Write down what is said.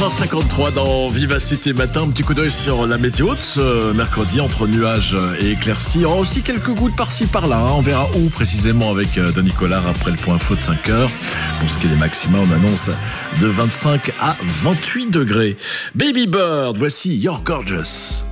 4h53 dans Vivacité Matin. Un petit coup d'œil sur la météo de ce mercredi entre nuages et éclaircies. Il y aura aussi quelques gouttes par-ci par-là. On verra où précisément avec Denis Collard après le point info de 5h. Pour ce qui est des maxima, on annonce de 25 à 28 degrés. Baby Bird, voici You're Gorgeous.